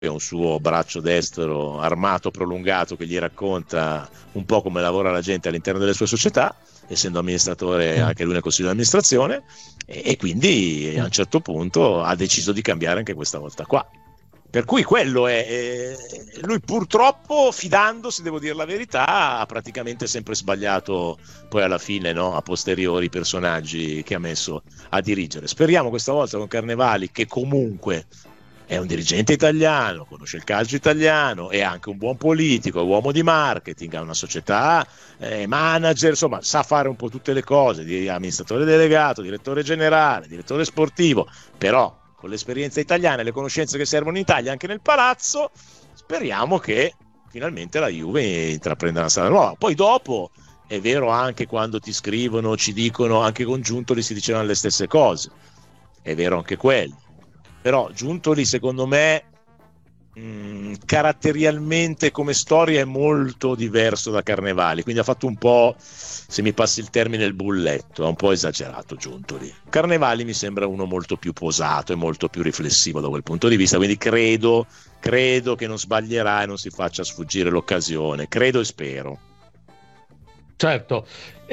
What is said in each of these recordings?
e un suo braccio destro armato prolungato che gli racconta un po' come lavora la gente all'interno delle sue società, essendo amministratore anche lui nel consiglio di amministrazione, e quindi a un certo punto ha deciso di cambiare anche questa volta qua. Per cui quello è lui, purtroppo, fidandosi, devo dire la verità, ha praticamente sempre sbagliato poi alla fine, no? A posteriori, i personaggi che ha messo a dirigere. Speriamo questa volta con Carnevali, che comunque è un dirigente italiano, conosce il calcio italiano, è anche un buon politico, uomo di marketing, ha una società, manager, insomma sa fare un po' tutte le cose, di amministratore delegato, direttore generale, direttore sportivo, però con l'esperienza italiana e le conoscenze che servono in Italia anche nel palazzo, speriamo che finalmente la Juve intraprenda una strada nuova. Poi dopo è vero, anche quando ti scrivono, ci dicono, anche con Giuntoli si dicevano le stesse cose, è vero anche quello, però Giuntoli secondo me caratterialmente come storia è molto diverso da Carnevali, quindi ha fatto un po', se mi passi il termine, il bulletto, ha un po' esagerato Giuntoli. Carnevali mi sembra uno molto più posato e molto più riflessivo da quel punto di vista, quindi credo che non sbaglierà e non si faccia sfuggire l'occasione, credo e spero. Certo,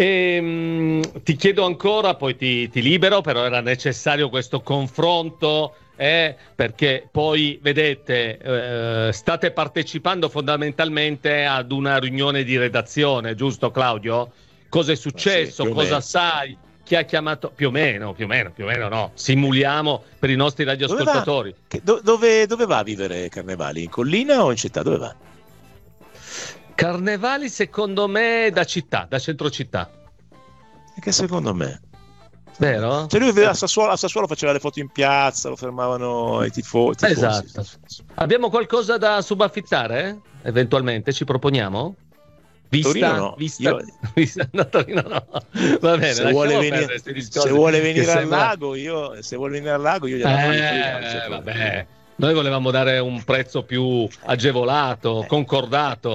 ti chiedo ancora, poi ti libero, però era necessario questo confronto, perché poi vedete, state partecipando fondamentalmente ad una riunione di redazione, giusto Claudio? Cosa è successo? Sì, cosa sai? Chi ha chiamato? Più o meno no, simuliamo per i nostri radioascoltatori. Dove va a vivere Carnevali? In collina o in città? Dove va? Carnevali secondo me da città, da centro città. Che secondo me, vero? Cioè lui a Sassuolo faceva le foto in piazza, lo fermavano i tifosi. Esatto. Abbiamo qualcosa da subaffittare? Eventualmente ci proponiamo? Torino no. No, Torino no. Va bene, se vuole venire al sembra... lago, io gli vabbè. Noi volevamo dare un prezzo più agevolato, concordato.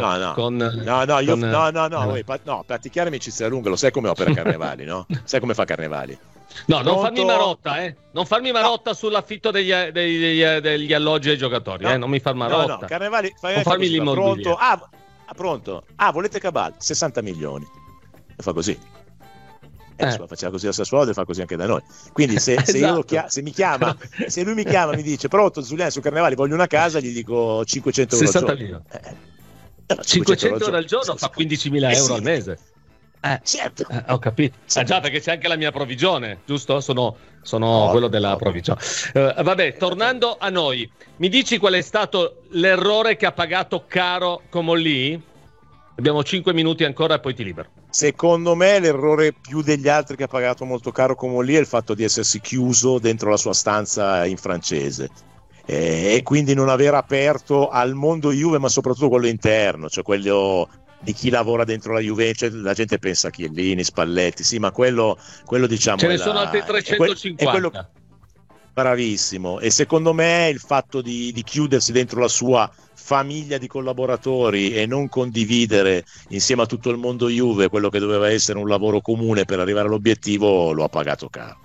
Pratichiare amicizia lunga, lo sai come opera Carnevali, no? Sai come fa Carnevali? No, non farmi marotta, Non farmi marotta sull'affitto degli alloggi ai giocatori, non mi far marotta. No, Carnevali, non farmi l'immobiliare. Pronto? Volete Cabal? 60 milioni. Lo fa così. Faceva così a Sassuolo, deve fare così anche da noi. Quindi se lui mi chiama mi dice pronto Giuliano su Carnevali, voglio una casa, gli dico 500 euro 60 milioni. 500 euro al giorno fa 15.000 euro al mese. Certo. Ho capito. Già, perché c'è anche la mia provvigione, giusto? Sono quello della provvigione. Vabbè, tornando a noi, mi dici qual è stato l'errore che ha pagato caro Comolli? Abbiamo 5 minuti ancora e poi ti libero. Secondo me l'errore più degli altri che ha pagato molto caro Comolli è il fatto di essersi chiuso dentro la sua stanza in francese e quindi non aver aperto al mondo Juve, ma soprattutto quello interno, cioè quello di chi lavora dentro la Juve. Cioè, la gente pensa a Chiellini, Spalletti, sì, ma quello diciamo ce ne sono altri 350. Bravissimo. E secondo me il fatto di chiudersi dentro la sua famiglia di collaboratori e non condividere insieme a tutto il mondo Juve quello che doveva essere un lavoro comune per arrivare all'obiettivo lo ha pagato caro.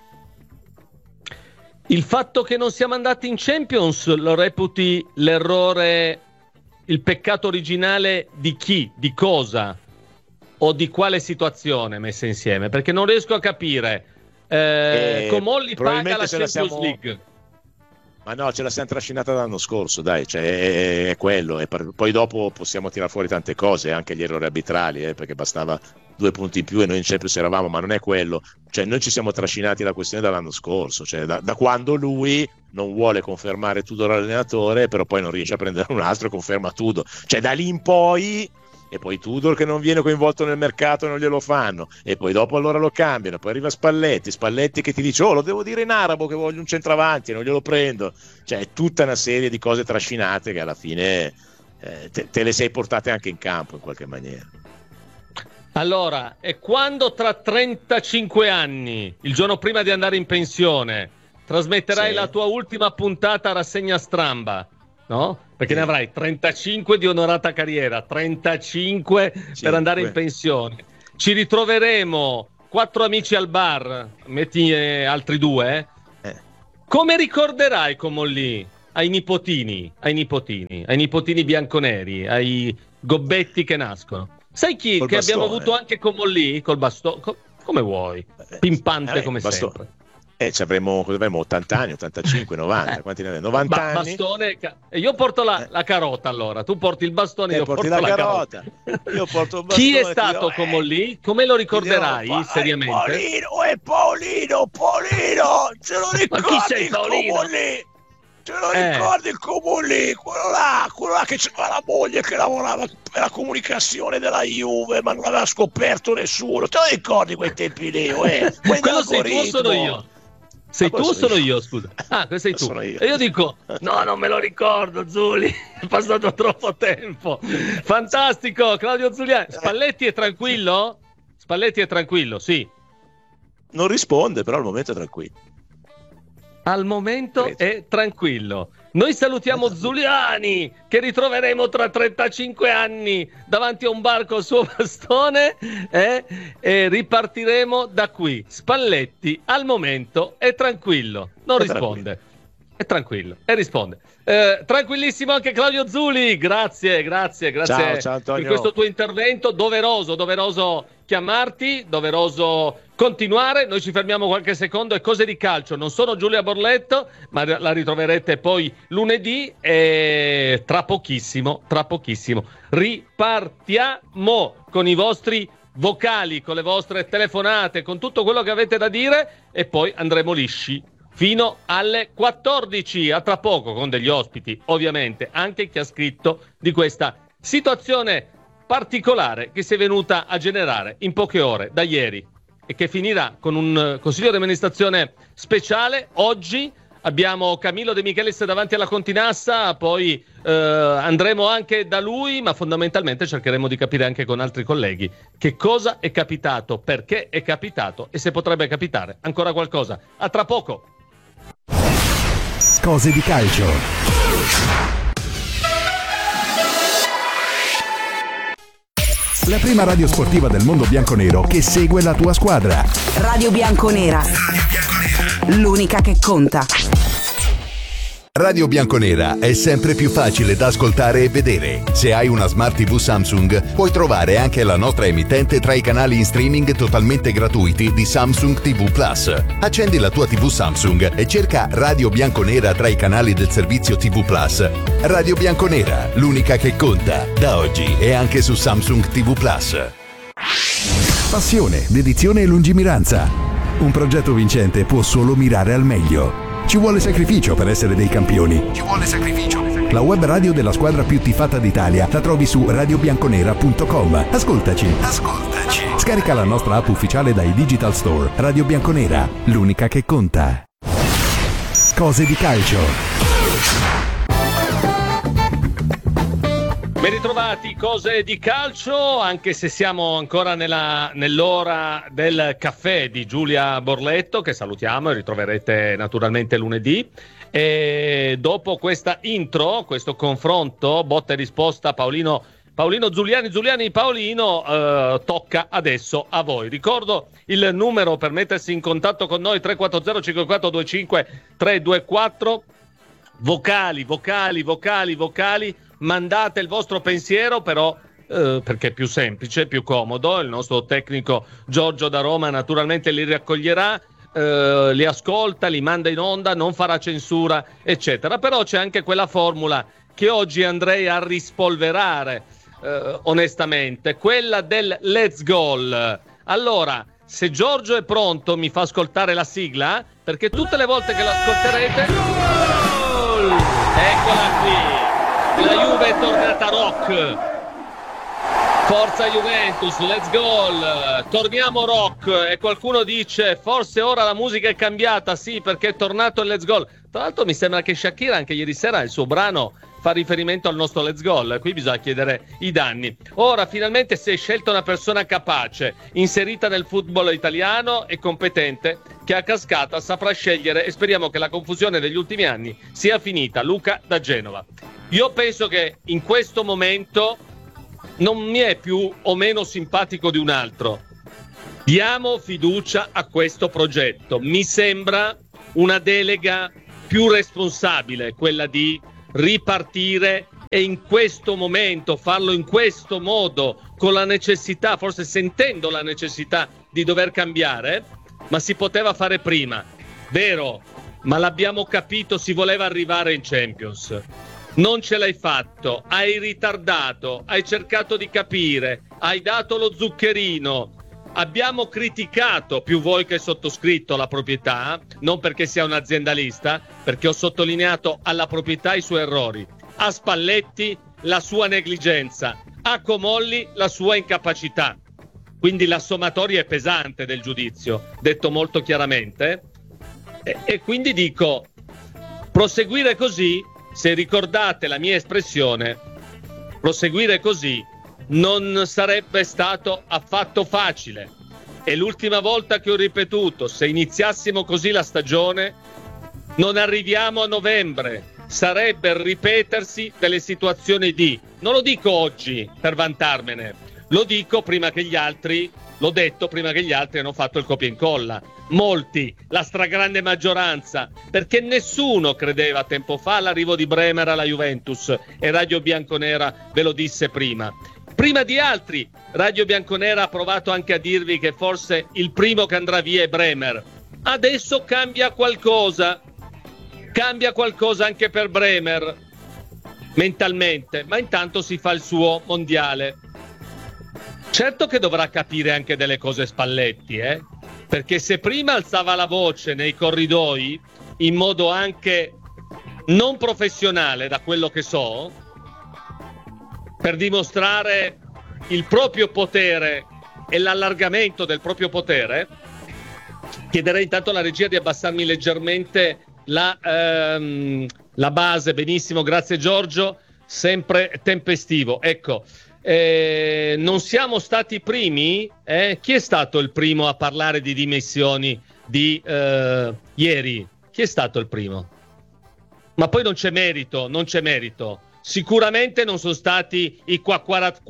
Il fatto che non siamo andati in Champions lo reputi l'errore, il peccato originale di chi, di cosa o di quale situazione messa insieme? Perché non riesco a capire. Comolli paga la Champions League. Ma no, ce la siamo trascinata l'anno scorso, dai, cioè è quello. Poi dopo possiamo tirare fuori tante cose, anche gli errori arbitrali, perché bastava 2 punti in più e noi in Champions eravamo, ma non è quello. Cioè noi ci siamo trascinati la questione dall'anno scorso, cioè da quando lui non vuole confermare Tudor allenatore, però poi non riesce a prendere un altro e conferma Tudor. Cioè da lì in poi... E poi Tudor che non viene coinvolto nel mercato e non glielo fanno, e poi dopo allora lo cambiano, poi arriva Spalletti che ti dice lo devo dire in arabo che voglio un centravanti e non glielo prendo. Cioè è tutta una serie di cose trascinate che alla fine te le sei portate anche in campo in qualche maniera. Allora, e quando tra 35 anni, il giorno prima di andare in pensione, trasmetterai la tua ultima puntata a Rassegna Stramba, no? Perché ne avrai 35 di onorata carriera, 35 per andare in pensione. Ci ritroveremo 4 amici al bar, metti altri 2. Come ricorderai Comolli? ai nipotini bianconeri, ai gobbetti che nascono. Sai chi che abbiamo avuto anche Comolli col bastone? Come vuoi, pimpante come sempre. Ci avremo 80 anni, 85, 90, quanti ne abbiamo? 90 anni. Bastone, io porto la carota, allora tu porti il bastone, io porto la carota. Io porto il bastone. Chi è stato Comolli? Come lo ricorderai seriamente? Paolino, ce lo ricordi? Ma chi sei, Paolino? Comolli? Ce lo ricordi il Comolli? Quello là che c'era la moglie che lavorava per la comunicazione della Juve, ma non aveva scoperto nessuno. Te lo ricordi quei tempi lì? Quello sei tu o sono io? Sei tu o sono io, scusa? Questo sei tu. E io dico, no, non me lo ricordo, Zuli, è passato troppo tempo. Fantastico, Claudio Zuliani. Spalletti è tranquillo? Spalletti è tranquillo, sì. Non risponde, però al momento è tranquillo. Al momento è tranquillo. Noi salutiamo Zuliani, che ritroveremo tra 35 anni davanti a un bar col suo bastone, e ripartiremo da qui. Spalletti al momento è tranquillo, non risponde. È tranquillo e risponde. Tranquillissimo anche Claudio Zuli, grazie ciao, per questo tuo intervento. Doveroso chiamarti, doveroso continuare. Noi ci fermiamo qualche secondo e cose di calcio non sono Giulia Borletto, ma la ritroverete poi lunedì e tra pochissimo ripartiamo con i vostri vocali, con le vostre telefonate, con tutto quello che avete da dire, e poi andremo lisci fino alle 14, a tra poco, con degli ospiti, ovviamente, anche chi ha scritto di questa situazione particolare che si è venuta a generare in poche ore da ieri e che finirà con un consiglio di amministrazione speciale. Oggi abbiamo Camillo De Michelis davanti alla Continassa, poi andremo anche da lui, ma fondamentalmente cercheremo di capire anche con altri colleghi che cosa è capitato, perché è capitato e se potrebbe capitare ancora qualcosa. A tra poco. Cose di calcio. La prima radio sportiva del mondo bianconero che segue la tua squadra. Radio Bianconera. L'unica che conta. Radio Bianconera è sempre più facile da ascoltare e vedere. Se hai una Smart TV Samsung, puoi trovare anche la nostra emittente tra i canali in streaming totalmente gratuiti di Samsung TV Plus. Accendi la tua TV Samsung e cerca Radio Bianconera tra i canali del servizio TV Plus. Radio Bianconera, l'unica che conta. Da oggi è anche su Samsung TV Plus. Passione, dedizione e lungimiranza. Un progetto vincente può solo mirare al meglio. Ci vuole sacrificio per essere dei campioni. La web radio della squadra più tifata d'Italia la trovi su radiobianconera.com. Ascoltaci. Scarica la nostra app ufficiale dai Digital Store. Radio Bianconera, l'unica che conta. Cose di calcio. Ben ritrovati, cose di calcio, anche se siamo ancora nell'ora del caffè di Giulia Borletto, che salutiamo e ritroverete naturalmente lunedì. E dopo questa intro, questo confronto, botta e risposta, Paolino Zuliani, Paolino, tocca adesso a voi. Ricordo il numero per mettersi in contatto con noi: 340 54 25 324. Vocali. Mandate il vostro pensiero, però perché è più semplice, più comodo. Il nostro tecnico Giorgio da Roma naturalmente li raccoglierà, li ascolta, li manda in onda, non farà censura, eccetera. Però c'è anche quella formula che oggi andrei a rispolverare, onestamente, quella del let's goal. Allora, se Giorgio è pronto, mi fa ascoltare la sigla, perché tutte le volte che l'ascolterete... Goal! Eccola qui! La Juve è tornata rock. Forza Juventus, let's go. Torniamo rock. E qualcuno dice forse ora la musica è cambiata. Sì, perché è tornato il let's go. Tra l'altro mi sembra che Shakira anche ieri sera il suo brano fa riferimento al nostro let's go. Qui bisogna chiedere i danni. Ora finalmente si è scelta una persona capace, inserita nel football italiano e competente, che a cascata saprà scegliere, e speriamo che la confusione degli ultimi anni sia finita. Luca da Genova. Io penso che in questo momento non mi è più o meno simpatico di un altro. Diamo fiducia a questo progetto. Mi sembra una delega più responsabile quella di ripartire e in questo momento farlo in questo modo, con la necessità, forse sentendo la necessità di dover cambiare, ma si poteva fare prima, vero, ma l'abbiamo capito, si voleva arrivare in Champions. Non ce l'hai fatto, hai ritardato, hai cercato di capire, hai dato lo zuccherino. Abbiamo criticato, più voi che sottoscritto, la proprietà, non perché sia un aziendalista, perché ho sottolineato alla proprietà i suoi errori, a Spalletti la sua negligenza, a Comolli la sua incapacità. Quindi la sommatoria è pesante del giudizio, detto molto chiaramente. E quindi dico, proseguire così, se ricordate la mia espressione, proseguire così non sarebbe stato affatto facile. E l'ultima volta che ho ripetuto, se iniziassimo così la stagione, non arriviamo a novembre, sarebbe il ripetersi delle situazioni di, non lo dico oggi per vantarmene, lo dico prima che gli altri, l'ho detto prima che gli altri hanno fatto il copia e incolla. Molti, la stragrande maggioranza, perché nessuno credeva tempo fa all'arrivo di Bremer alla Juventus, e Radio Bianconera ve lo disse prima. Prima di altri, Radio Bianconera ha provato anche a dirvi che forse il primo che andrà via è Bremer. Adesso cambia qualcosa anche per Bremer, mentalmente, ma intanto si fa il suo mondiale. Certo che dovrà capire anche delle cose Spalletti, perché se prima alzava la voce nei corridoi in modo anche non professionale, da quello che so, per dimostrare il proprio potere e l'allargamento del proprio potere, chiederei intanto alla regia di abbassarmi leggermente la base. Benissimo, grazie Giorgio, sempre tempestivo. Ecco, non siamo stati i primi? Chi è stato il primo a parlare di dimissioni di ieri? Chi è stato il primo? Ma poi non c'è merito. Sicuramente non sono stati i qua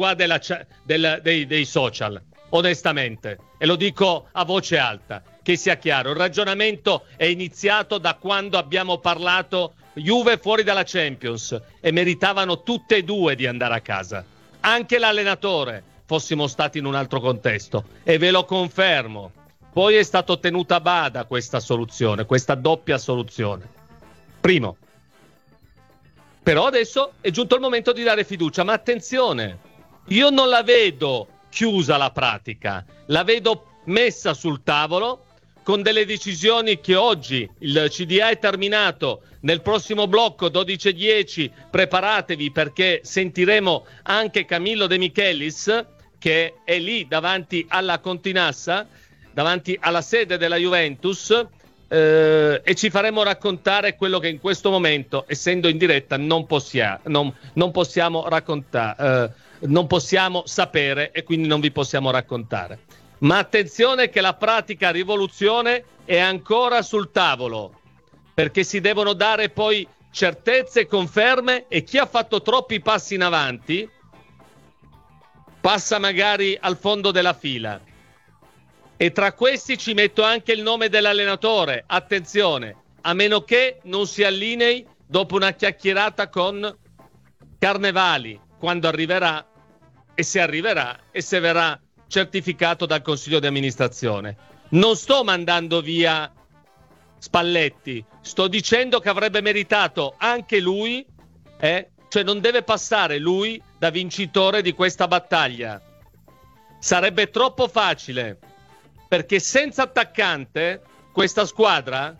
dei social, onestamente, e lo dico a voce alta, che sia chiaro. Il ragionamento è iniziato da quando abbiamo parlato Juve fuori dalla Champions e meritavano tutte e due di andare a casa, anche l'allenatore, fossimo stati in un altro contesto, e ve lo confermo. Poi è stato tenuta a bada questa soluzione, questa doppia soluzione. Primo. Però adesso è giunto il momento di dare fiducia, ma attenzione, io non la vedo chiusa la pratica, la vedo messa sul tavolo con delle decisioni che oggi il CDA è terminato. Nel prossimo blocco 12:10 preparatevi, perché sentiremo anche Camillo De Michelis, che è lì davanti alla Continassa, davanti alla sede della Juventus, e ci faremo raccontare quello che in questo momento, essendo in diretta, non possiamo raccontare, non possiamo sapere, e quindi non vi possiamo raccontare. Ma attenzione che la pratica rivoluzione è ancora sul tavolo, perché si devono dare poi certezze e conferme, e chi ha fatto troppi passi in avanti passa magari al fondo della fila. E tra questi ci metto anche il nome dell'allenatore. Attenzione, a meno che non si allinei dopo una chiacchierata con Carnevali, quando arriverà, e se verrà certificato dal Consiglio di amministrazione. Non sto mandando via Spalletti, sto dicendo che avrebbe meritato anche lui, cioè non deve passare lui da vincitore di questa battaglia. Sarebbe troppo facile, perché senza attaccante questa squadra,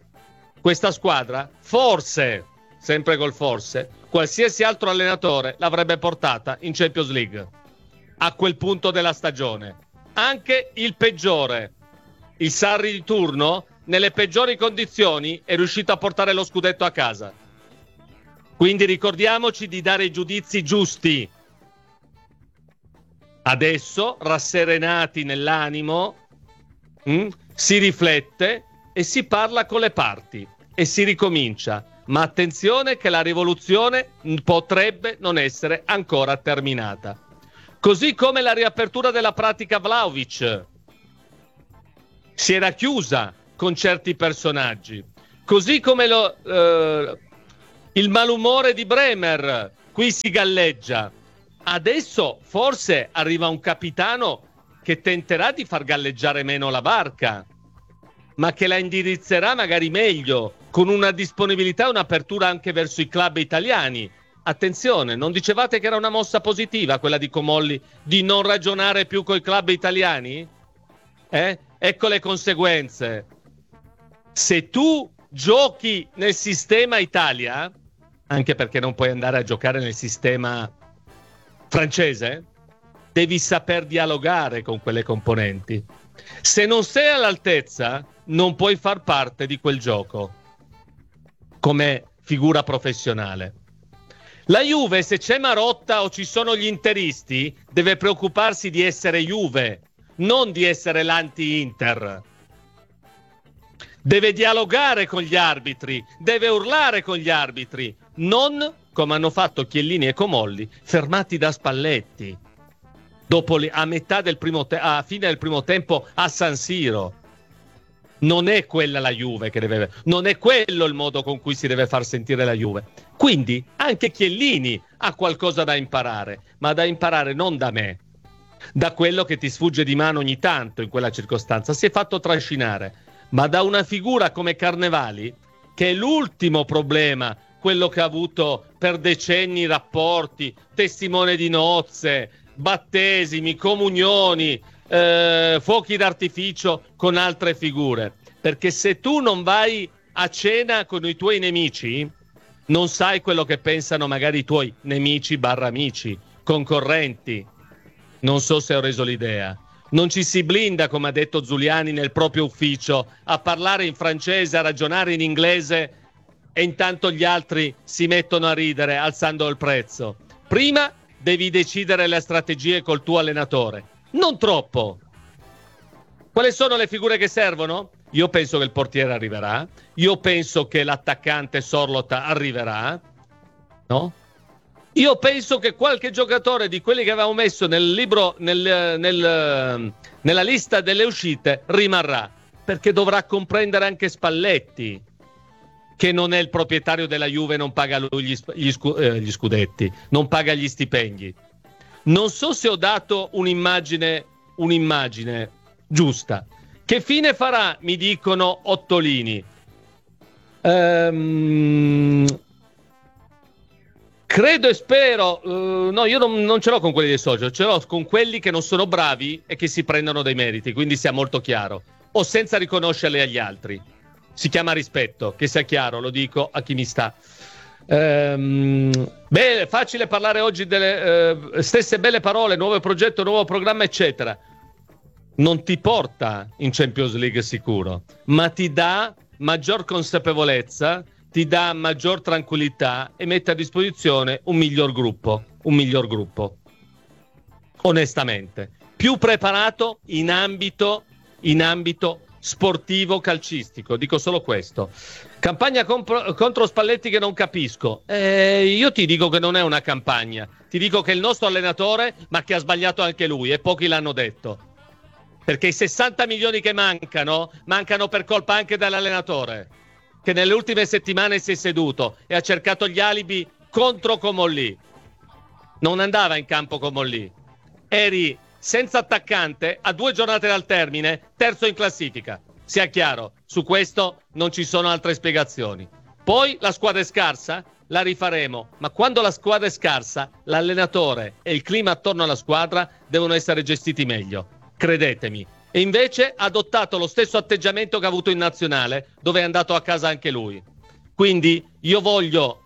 forse, sempre col forse, qualsiasi altro allenatore l'avrebbe portata in Champions League a quel punto della stagione. Anche il peggiore, il Sarri di turno, nelle peggiori condizioni è riuscito a portare lo scudetto a casa. Quindi ricordiamoci di dare i giudizi giusti. Adesso, rasserenati nell'animo, si riflette e si parla con le parti e si ricomincia. Ma attenzione che la rivoluzione potrebbe non essere ancora terminata. Così come la riapertura della pratica Vlahovic si era chiusa con certi personaggi. Così come il malumore di Bremer, qui si galleggia. Adesso forse arriva un capitano che tenterà di far galleggiare meno la barca, ma che la indirizzerà magari meglio, con una disponibilità e un'apertura anche verso i club italiani. Attenzione, non dicevate che era una mossa positiva quella di Comolli di non ragionare più coi club italiani? Ecco le conseguenze. Se tu giochi nel sistema Italia, anche perché non puoi andare a giocare nel sistema francese, devi saper dialogare con quelle componenti. Se non sei all'altezza, non puoi far parte di quel gioco come figura professionale. La Juve, se c'è Marotta o ci sono gli interisti, deve preoccuparsi di essere Juve, non di essere l'anti-Inter. Deve dialogare con gli arbitri, deve urlare con gli arbitri, non come hanno fatto Chiellini e Comolli, fermati da Spalletti dopo a fine del primo tempo a San Siro. Non è quella la Juve non è quello il modo con cui si deve far sentire la Juve. Quindi anche Chiellini ha qualcosa da imparare, ma da imparare non da me, da quello che ti sfugge di mano ogni tanto in quella circostanza. Si è fatto trascinare, ma da una figura come Carnevali, che è l'ultimo problema, quello che ha avuto per decenni rapporti, testimone di nozze, battesimi, comunioni, fuochi d'artificio con altre figure. Perché se tu non vai a cena con i tuoi nemici, non sai quello che pensano magari i tuoi nemici barra amici, concorrenti. Non so se ho reso l'idea. Non ci si blinda, come ha detto Zuliani, nel proprio ufficio, a parlare in francese, a ragionare in inglese, e intanto gli altri si mettono a ridere alzando il prezzo. Prima devi decidere le strategie col tuo allenatore. Non troppo. Quali sono le figure che servono? Io penso che il portiere arriverà. Io penso che l'attaccante Sorlota arriverà. No? Io penso che qualche giocatore di quelli che avevamo messo nel libro, nella lista delle uscite, rimarrà. Perché dovrà comprendere anche Spalletti, che non è il proprietario della Juve, non paga lui gli scudetti, non paga gli stipendi. Non so se ho dato un'immagine giusta. Che fine farà, mi dicono, Ottolini? Credo e spero, no, io non ce l'ho con quelli dei social, ce l'ho con quelli che non sono bravi e che si prendono dei meriti, quindi sia molto chiaro, o senza riconoscerli agli altri. Si chiama rispetto, che sia chiaro, lo dico a chi mi sta. Bene, facile parlare oggi delle stesse belle parole, nuovo progetto, nuovo programma, eccetera. Non ti porta in Champions League sicuro, ma ti dà maggior consapevolezza, ti dà maggior tranquillità e mette a disposizione un miglior gruppo, onestamente, più preparato in ambito sportivo calcistico. Dico solo questo. Campagna contro Spalletti che non capisco. Io ti dico che non è una campagna, ti dico che è il nostro allenatore, ma che ha sbagliato anche lui e pochi l'hanno detto, perché i 60 milioni che mancano per colpa anche dell'allenatore, che nelle ultime settimane si è seduto e ha cercato gli alibi contro Comolli. Non andava in campo Comolli, eri senza attaccante a 2 giornate dal termine, terzo in classifica. Sia chiaro, su questo non ci sono altre spiegazioni. Poi la squadra è scarsa, la rifaremo, ma quando la squadra è scarsa, l'allenatore e il clima attorno alla squadra devono essere gestiti meglio, credetemi. E invece ha adottato lo stesso atteggiamento che ha avuto in nazionale, dove è andato a casa anche lui. Quindi io voglio,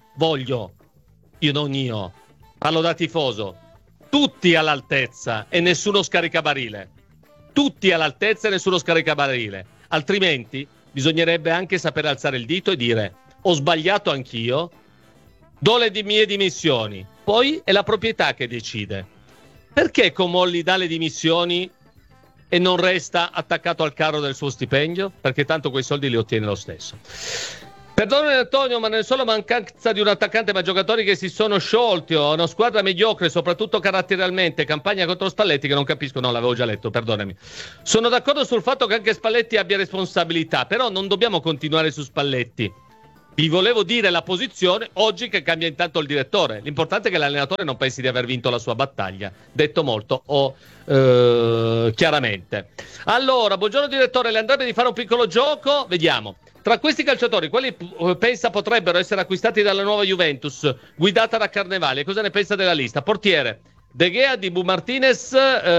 parlo da tifoso, tutti all'altezza e nessuno scaricabarile. Tutti all'altezza e nessuno scaricabarile. Altrimenti bisognerebbe anche sapere alzare il dito e dire: ho sbagliato anch'io, do le mie dimissioni. Poi è la proprietà che decide. Perché Comolli dà le dimissioni e non resta attaccato al carro del suo stipendio? Perché tanto quei soldi li ottiene lo stesso. Perdonami Antonio, ma non è solo mancanza di un attaccante, ma giocatori che si sono sciolti, o una squadra mediocre, soprattutto caratterialmente, campagna contro Spalletti che non capisco, no, l'avevo già letto, perdonami. Sono d'accordo sul fatto che anche Spalletti abbia responsabilità, però non dobbiamo continuare su Spalletti. Vi volevo dire la posizione oggi che cambia intanto il direttore. L'importante è che l'allenatore non pensi di aver vinto la sua battaglia, detto molto chiaramente. Allora, buongiorno direttore, le andrebbe di fare un piccolo gioco? Vediamo. Tra questi calciatori, quali pensa potrebbero essere acquistati dalla nuova Juventus, guidata da Carnevali? Cosa ne pensa della lista? Portiere, De Gea, Dibu Martinez,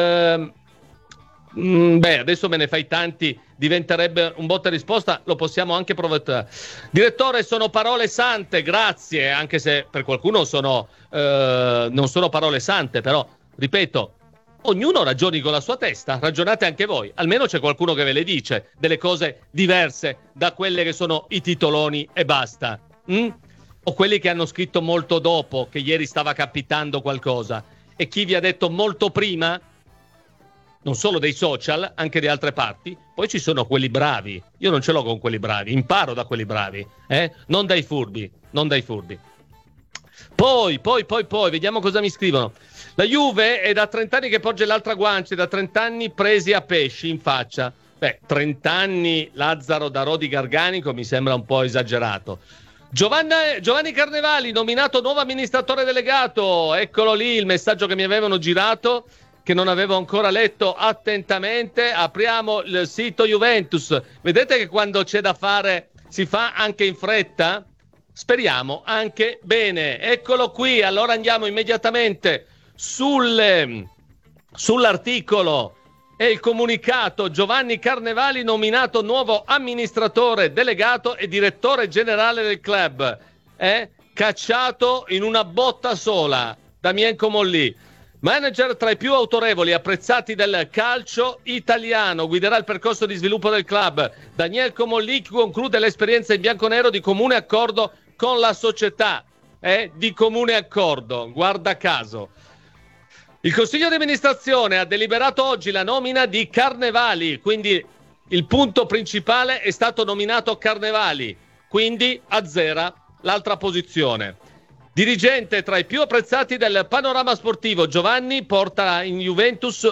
adesso me ne fai tanti, diventerebbe un botta e risposta, lo possiamo anche provare. Direttore, sono parole sante, grazie, anche se per qualcuno non sono parole sante, però, ripeto, ognuno ragioni con la sua testa, ragionate anche voi, almeno c'è qualcuno che ve le dice delle cose diverse da quelle che sono i titoloni e basta, o quelli che hanno scritto molto dopo che ieri stava capitando qualcosa, e chi vi ha detto molto prima, non solo dei social, anche di altre parti. Poi ci sono quelli bravi, io non ce l'ho con quelli bravi, imparo da quelli bravi, non dai furbi. Poi, vediamo cosa mi scrivono. La Juve è da 30 anni che porge l'altra guancia, da 30 anni presi a pesci in faccia. 30 anni Lazzaro da Rodi Garganico mi sembra un po' esagerato. Giovanni Carnevali, nominato nuovo amministratore delegato. Eccolo lì il messaggio che mi avevano girato, che non avevo ancora letto attentamente. Apriamo il sito Juventus. Vedete che quando c'è da fare si fa anche in fretta? Speriamo anche bene. Eccolo qui, allora andiamo immediatamente sull'articolo e il comunicato. Giovanni Carnevali nominato nuovo amministratore delegato e direttore generale del club. Cacciato in una botta sola. Damien Comolli, manager tra i più autorevoli e apprezzati del calcio italiano, guiderà il percorso di sviluppo del club. Daniel Comolli conclude l'esperienza in bianconero di comune accordo con la società, di comune accordo, guarda caso. Il Consiglio di amministrazione ha deliberato oggi la nomina di Carnevali, quindi il punto principale è stato nominato Carnevali, quindi azzera l'altra posizione. Dirigente tra i più apprezzati del panorama sportivo, Giovanni porta in Juventus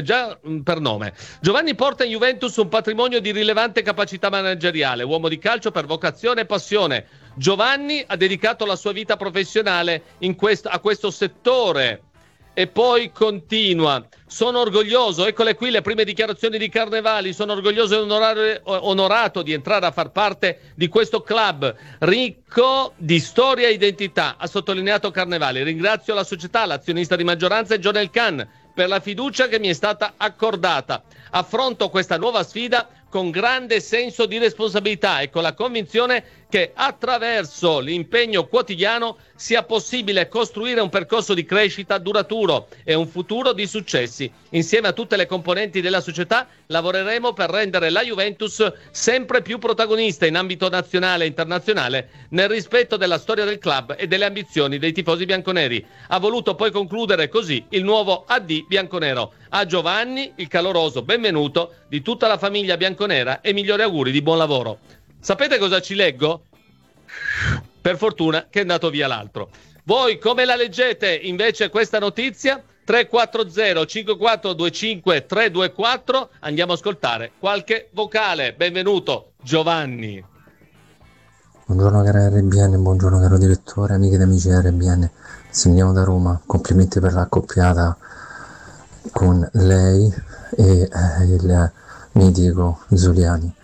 Giovanni porta in Juventus un patrimonio di rilevante capacità manageriale, uomo di calcio per vocazione e passione. Giovanni ha dedicato la sua vita professionale a questo settore. E poi continua: sono orgoglioso, eccole qui le prime dichiarazioni di Carnevali, sono orgoglioso e onorato di entrare a far parte di questo club ricco di storia e identità, ha sottolineato Carnevali. Ringrazio la società, l'azionista di maggioranza e John Elkann per la fiducia che mi è stata accordata. Affronto questa nuova sfida con grande senso di responsabilità e con la convinzione che attraverso l'impegno quotidiano sia possibile costruire un percorso di crescita duraturo e un futuro di successi. Insieme a tutte le componenti della società lavoreremo per rendere la Juventus sempre più protagonista in ambito nazionale e internazionale, nel rispetto della storia del club e delle ambizioni dei tifosi bianconeri. Ha voluto poi concludere così il nuovo AD bianconero. A Giovanni il caloroso benvenuto di tutta la famiglia bianconera e migliori auguri di buon lavoro. Sapete cosa ci leggo? Per fortuna che è andato via l'altro. Voi come la leggete invece questa notizia? 340 5425 324. Andiamo a ascoltare qualche vocale. Benvenuto Giovanni. Buongiorno cara RBN, buongiorno caro direttore, amiche ed amici RBN. Sentiamo da Roma, complimenti per l'accoppiata con lei e il mitico Zuliani.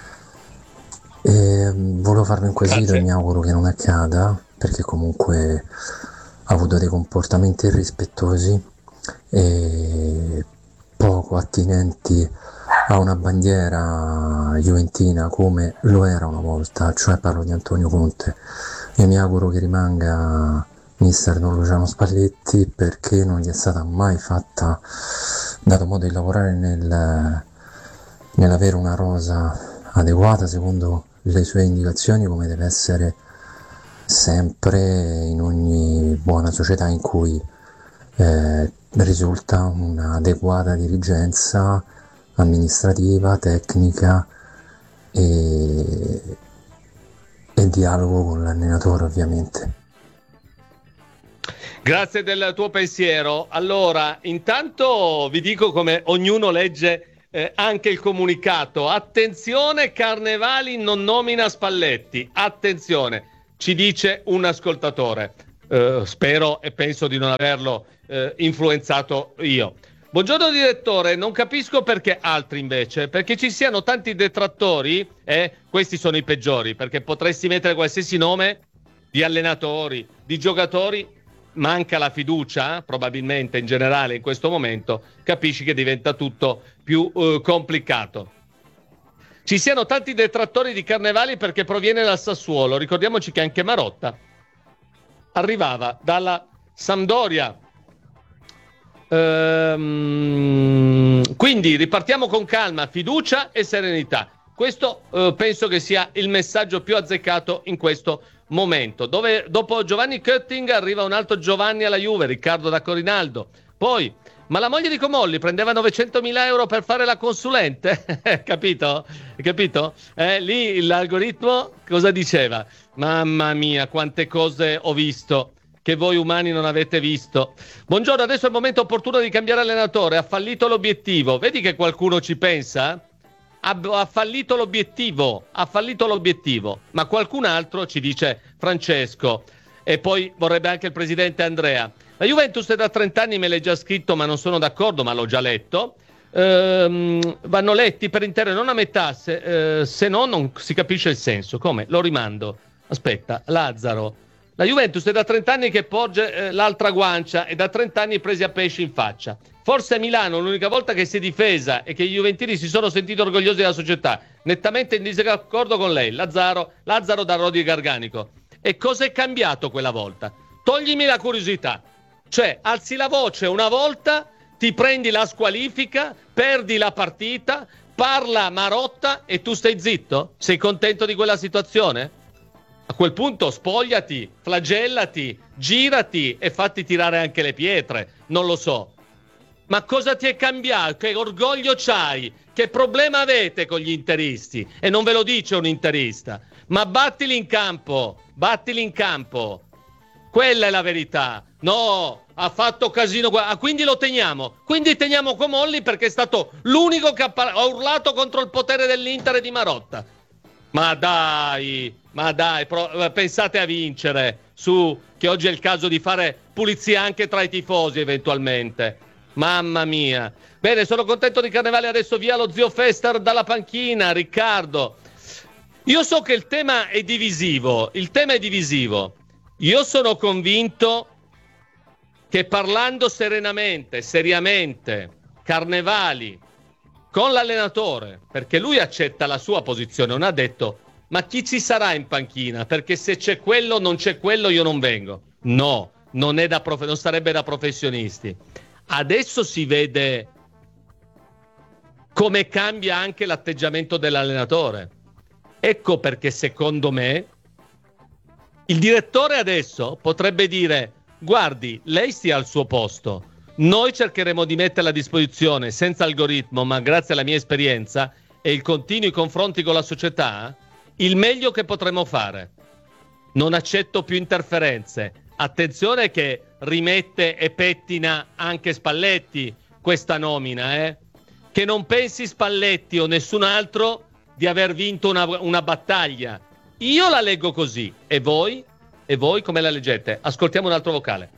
Volevo farmi un quesito e mi auguro che non accada, perché comunque ha avuto dei comportamenti irrispettosi e poco attinenti a una bandiera juventina come lo era una volta, cioè parlo di Antonio Conte. Io mi auguro che rimanga mister Don Luciano Spalletti, perché non gli è stata mai dato modo di lavorare nell'avere una rosa adeguata secondo le sue indicazioni, come deve essere sempre in ogni buona società in cui risulta un'adeguata dirigenza amministrativa, tecnica e e dialogo con l'allenatore, ovviamente. Grazie del tuo pensiero. Allora, intanto vi dico come ognuno legge anche il comunicato. Attenzione, Carnevali non nomina Spalletti. Attenzione, ci dice un ascoltatore. Spero e penso di non averlo influenzato io. Buongiorno direttore, non capisco perché altri invece, perché ci siano tanti detrattori, questi sono i peggiori, perché potresti mettere qualsiasi nome di allenatori, di giocatori, manca la fiducia, probabilmente in generale in questo momento, capisci che diventa tutto più complicato. Ci siano tanti detrattori di Carnevali perché proviene dal Sassuolo, ricordiamoci che anche Marotta arrivava dalla Sampdoria. Quindi ripartiamo con calma, fiducia e serenità. Questo penso che sia il messaggio più azzeccato in questo momento, dove dopo Giovanni Kötting arriva un altro Giovanni alla Juve, Riccardo da Corinaldo. Poi, ma la moglie di Comolli prendeva 900.000 euro per fare la consulente? Capito? Lì l'algoritmo cosa diceva? Mamma mia, quante cose ho visto che voi umani non avete visto. Buongiorno, adesso è il momento opportuno di cambiare allenatore, ha fallito l'obiettivo. Vedi che qualcuno ci pensa? Ha fallito l'obiettivo, ma qualcun altro, ci dice Francesco, e poi vorrebbe anche il presidente Andrea. La Juventus è da 30 anni, me l'hai già scritto, ma non sono d'accordo, ma l'ho già letto. Vanno letti per intero e non a metà, se no non si capisce il senso. Come? Lo rimando. Aspetta, Lazzaro. La Juventus è da 30 anni che porge l'altra guancia e da 30 anni presi a pesci in faccia. Forse a Milano l'unica volta che si è difesa e che i juventini si sono sentiti orgogliosi della società. Nettamente in disaccordo con lei, Lazzaro da Rodi Garganico. E cosa è cambiato quella volta? Toglimi la curiosità. Cioè, alzi la voce una volta, ti prendi la squalifica, perdi la partita, parla Marotta e tu stai zitto? Sei contento di quella situazione? A quel punto spogliati, flagellati, girati e fatti tirare anche le pietre, non lo so. Ma cosa ti è cambiato? Che orgoglio c'hai? Che problema avete con gli interisti? E non ve lo dice un interista. Ma battili in campo. Quella è la verità. No, ha fatto casino. Quindi lo teniamo. Quindi teniamo Comolli perché è stato l'unico che ha urlato contro il potere dell'Inter e di Marotta. Ma dai, pensate a vincere, che oggi è il caso di fare pulizia anche tra i tifosi eventualmente. Mamma mia. Bene, sono contento di Carnevali, adesso via lo zio Fester dalla panchina, Riccardo. Io so che il tema è divisivo. Io sono convinto che parlando serenamente, seriamente, Carnevali con l'allenatore, perché lui accetta la sua posizione, non ha detto ma chi ci sarà in panchina, perché se c'è quello, non c'è quello, io non vengo. No, non sarebbe da professionisti. Adesso si vede come cambia anche l'atteggiamento dell'allenatore. Ecco perché secondo me il direttore adesso potrebbe dire: guardi, lei stia al suo posto, noi cercheremo di metterla a disposizione senza algoritmo, ma grazie alla mia esperienza e i continui confronti con la società, il meglio che potremo fare. Non accetto più interferenze. Attenzione che rimette e pettina anche Spalletti questa nomina, che non pensi Spalletti o nessun altro di aver vinto una battaglia. Io la leggo così. E voi? E voi come la leggete? Ascoltiamo un altro vocale.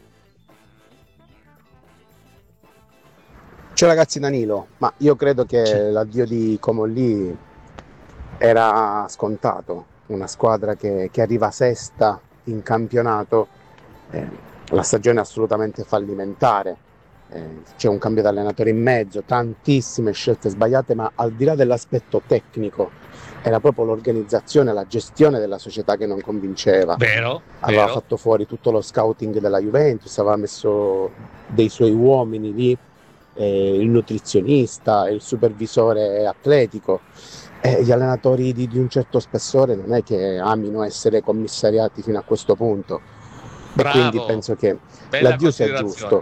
Ciao ragazzi, Danilo, ma io credo che l'addio di Comolli era scontato. Una squadra che arriva sesta in campionato, la stagione è assolutamente fallimentare, c'è un cambio di allenatore in mezzo, tantissime scelte sbagliate, ma al di là dell'aspetto tecnico era proprio l'organizzazione, la gestione della società che non convinceva. Aveva fatto fuori tutto lo scouting della Juventus, aveva messo dei suoi uomini lì, il nutrizionista, il supervisore atletico. Gli allenatori di un certo spessore non è che amino essere commissariati fino a questo punto. Bravo. E quindi penso che l'addio sia giusto.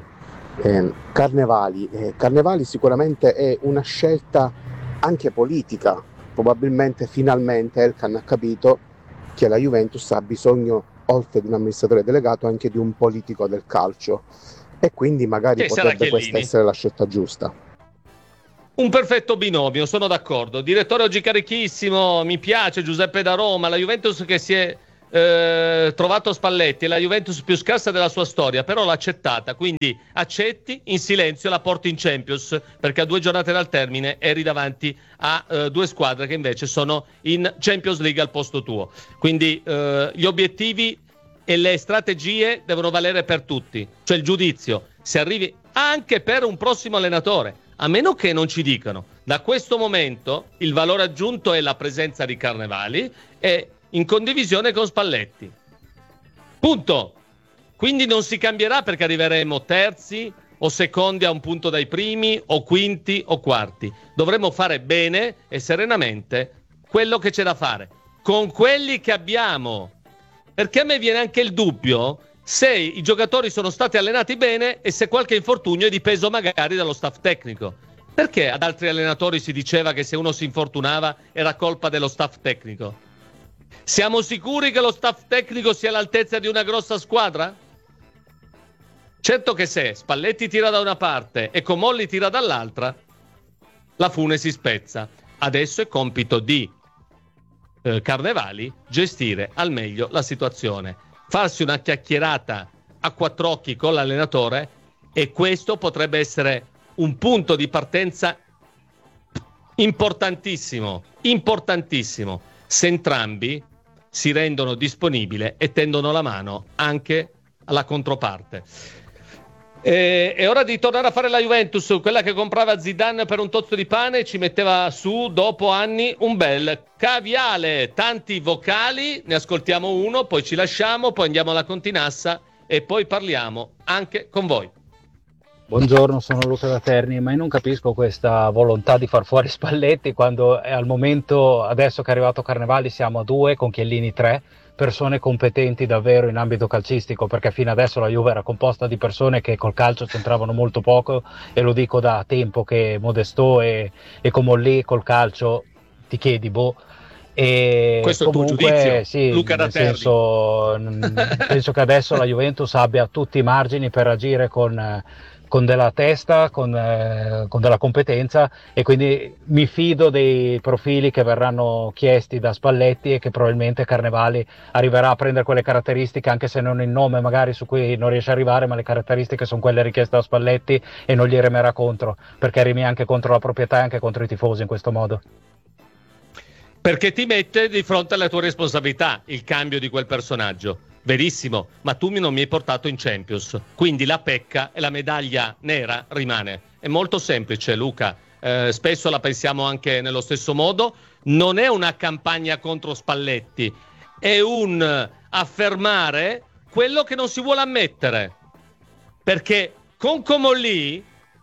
Carnevali sicuramente è una scelta anche politica. Probabilmente finalmente Elkann ha capito che la Juventus ha bisogno, oltre di un amministratore delegato, anche di un politico del calcio, e quindi magari potrebbe questa essere la scelta giusta. Un perfetto binomio, sono d'accordo. Direttore oggi carichissimo, mi piace Giuseppe da Roma, la Juventus che si è trovato Spalletti, è la Juventus più scarsa della sua storia, però l'ha accettata, quindi accetti in silenzio, la porti in Champions, perché a 2 giornate dal termine eri davanti a 2 squadre che invece sono in Champions League al posto tuo, quindi gli obiettivi e le strategie devono valere per tutti, cioè il giudizio, se arrivi anche per un prossimo allenatore, a meno che non ci dicano da questo momento il valore aggiunto è la presenza di Carnevali e in condivisione con Spalletti. Punto. Quindi non si cambierà perché arriveremo terzi o secondi a un punto dai primi o quinti o quarti. Dovremo fare bene e serenamente quello che c'è da fare con quelli che abbiamo. Perché a me viene anche il dubbio se i giocatori sono stati allenati bene e se qualche infortunio è dipeso magari dallo staff tecnico. Perché ad altri allenatori si diceva che se uno si infortunava era colpa dello staff tecnico? Siamo sicuri che lo staff tecnico sia all'altezza di una grossa squadra? Certo che se Spalletti tira da una parte e Comolli tira dall'altra, la fune si spezza. Adesso è compito di Carnevali gestire al meglio la situazione, farsi una chiacchierata a 4 occhi con l'allenatore, e questo potrebbe essere un punto di partenza importantissimo, se entrambi si rendono disponibili e tendono la mano anche alla controparte. È ora di tornare a fare la Juventus, quella che comprava Zidane per un tozzo di pane e ci metteva su dopo anni un bel caviale. Tanti vocali, ne ascoltiamo uno, poi ci lasciamo, poi andiamo alla Continassa e poi parliamo anche con voi. Buongiorno, sono Luca da Terni, ma io non capisco questa volontà di far fuori Spalletti quando al momento, adesso che è arrivato Carnevali, siamo a 2, con Chiellini 3, persone competenti davvero in ambito calcistico, perché fino adesso la Juve era composta di persone che col calcio c'entravano molto poco, e lo dico da tempo che Modesto e Comolli col calcio ti chiedi E questo è il tuo giudizio, sì, Luca da Terni. Penso che adesso la Juventus abbia tutti i margini per agire con della testa, con della competenza, e quindi mi fido dei profili che verranno chiesti da Spalletti e che probabilmente Carnevali arriverà a prendere quelle caratteristiche, anche se non il nome magari su cui non riesce a arrivare, ma le caratteristiche sono quelle richieste da Spalletti e non gli remerà contro, perché rimi anche contro la proprietà e anche contro i tifosi in questo modo. Perché ti mette di fronte alla tua responsabilità il cambio di quel personaggio. Verissimo, ma tu non mi hai portato in Champions, quindi la pecca e la medaglia nera rimane. È molto semplice, Luca, spesso la pensiamo anche nello stesso modo. Non è una campagna contro Spalletti, è un affermare quello che non si vuole ammettere. Perché con Comolli,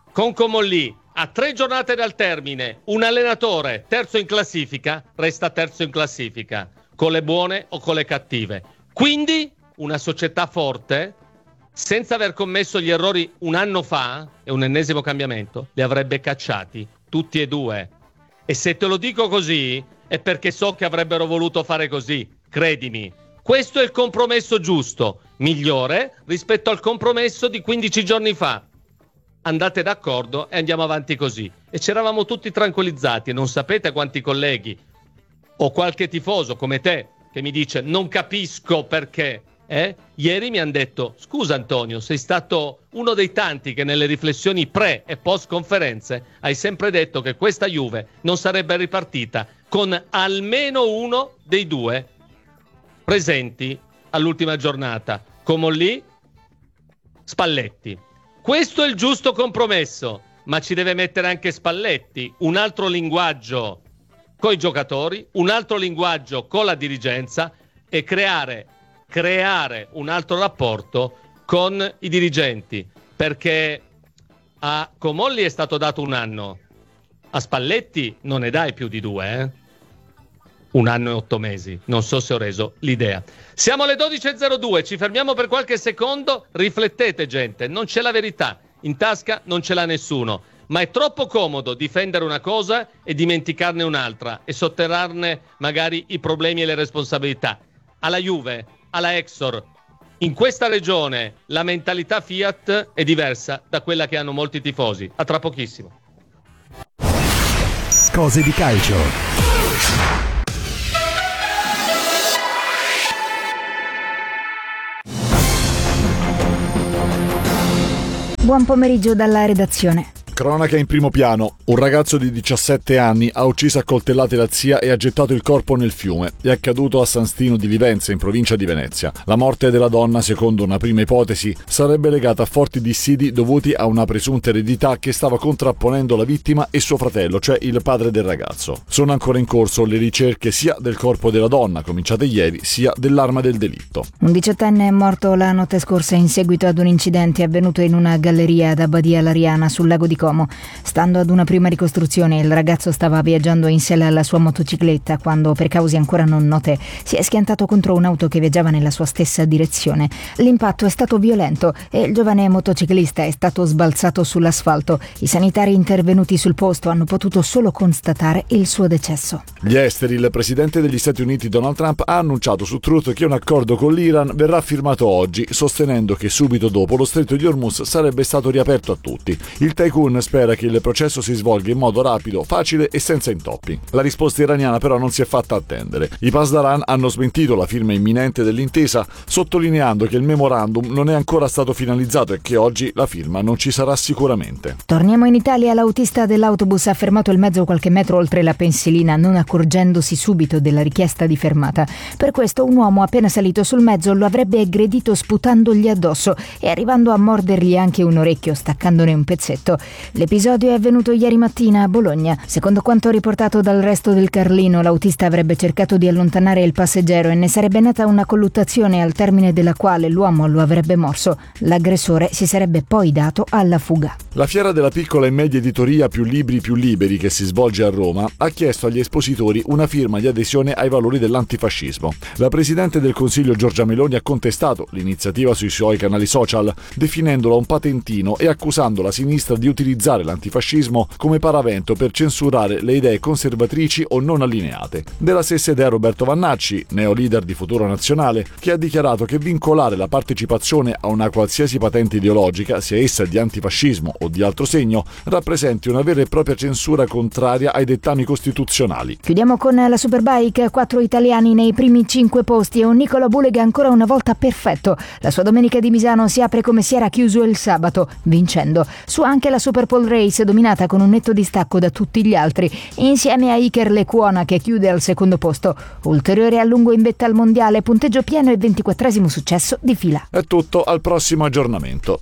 a 3 giornate dal termine, un allenatore terzo in classifica resta terzo in classifica, con le buone o con le cattive. Quindi una società forte, senza aver commesso gli errori un anno fa, e un ennesimo cambiamento, li avrebbe cacciati tutti e 2. E se te lo dico così è perché so che avrebbero voluto fare così, credimi. Questo è il compromesso giusto, migliore rispetto al compromesso di 15 giorni fa. Andate d'accordo e andiamo avanti così. E c'eravamo tutti tranquillizzati, e non sapete quanti colleghi o qualche tifoso come te che mi dice non capisco perché, ieri mi hanno detto scusa Antonio, sei stato uno dei tanti che nelle riflessioni pre e post conferenze hai sempre detto che questa Juve non sarebbe ripartita con almeno uno dei 2 presenti all'ultima giornata, Comolli, Spalletti. Questo è il giusto compromesso, ma ci deve mettere anche Spalletti, un altro linguaggio con i giocatori, un altro linguaggio con la dirigenza, e creare un altro rapporto con i dirigenti, perché a Comolli è stato dato 1 anno, a Spalletti non ne dai più di 2, 1 anno e 8 mesi, non so se ho reso l'idea. Siamo alle 12.02, ci fermiamo per qualche secondo, riflettete gente, non c'è la verità, in tasca non ce l'ha nessuno, ma è troppo comodo difendere una cosa e dimenticarne un'altra e sotterrarne magari i problemi e le responsabilità. alla Juve, alla Exor. In questa regione la mentalità Fiat è diversa da quella che hanno molti tifosi. A tra pochissimo. Cose di calcio. Buon pomeriggio dalla redazione. Cronaca in primo piano. Un ragazzo di 17 anni ha ucciso a coltellate la zia e ha gettato il corpo nel fiume. È accaduto a San Stino di Livenza, in provincia di Venezia. La morte della donna, secondo una prima ipotesi, sarebbe legata a forti dissidi dovuti a una presunta eredità che stava contrapponendo la vittima e suo fratello, cioè il padre del ragazzo. Sono ancora in corso le ricerche sia del corpo della donna, cominciate ieri, sia dell'arma del delitto. Un 18enne è morto la notte scorsa in seguito ad un incidente avvenuto in una galleria ad Abbadia Lariana sul lago di Como. Stando ad una prima ricostruzione, il ragazzo stava viaggiando in sella alla sua motocicletta quando, per cause ancora non note, si è schiantato contro un'auto che viaggiava nella sua stessa direzione. L'impatto è stato violento e il giovane motociclista è stato sbalzato sull'asfalto. I sanitari intervenuti sul posto hanno potuto solo constatare il suo decesso. Gli esteri. Il presidente degli Stati Uniti Donald Trump ha annunciato su Truth che un accordo con l'Iran verrà firmato oggi, sostenendo che subito dopo lo stretto di Hormuz sarebbe stato riaperto a tutti. Il tycoon spera che il processo si svolga in modo rapido, facile e senza intoppi. La risposta iraniana però non si è fatta attendere. I Pasdaran hanno smentito la firma imminente dell'intesa, sottolineando che il memorandum non è ancora stato finalizzato e che oggi la firma non ci sarà sicuramente. Torniamo in Italia. L'autista dell'autobus ha fermato il mezzo qualche metro oltre la pensilina, non accorgendosi subito della richiesta di fermata. Per questo un uomo appena salito sul mezzo lo avrebbe aggredito sputandogli addosso e arrivando a mordergli anche un orecchio, staccandone un pezzetto. L'episodio è avvenuto ieri mattina a Bologna. Secondo quanto riportato dal Resto del Carlino, l'autista avrebbe cercato di allontanare il passeggero e ne sarebbe nata una colluttazione al termine della quale l'uomo lo avrebbe morso. L'aggressore si sarebbe poi dato alla fuga. La fiera della piccola e media editoria Più Libri Più Liberi, che si svolge a Roma, ha chiesto agli espositori una firma di adesione ai valori dell'antifascismo. La Presidente del Consiglio Giorgia Meloni ha contestato l'iniziativa sui suoi canali social, definendola un patentino e accusando la sinistra di utilizzare l'antifascismo come paravento per censurare le idee conservatrici o non allineate. Della stessa idea Roberto Vannacci, neo leader di Futuro Nazionale, che ha dichiarato che vincolare la partecipazione a una qualsiasi patente ideologica, sia essa di antifascismo o di altro segno, rappresenti una vera e propria censura contraria ai dettami costituzionali. Chiudiamo con la Superbike, 4 italiani nei primi 5 posti e un Nicola Bulega ancora una volta perfetto. La sua domenica di Misano si apre come si era chiuso il sabato, vincendo. Su anche la Super Pole Race, dominata con un netto distacco da tutti gli altri, insieme a Iker Lecuona che chiude al secondo posto. Ulteriore allungo in vetta al mondiale, punteggio pieno e 24esimo successo di fila. È tutto, al prossimo aggiornamento.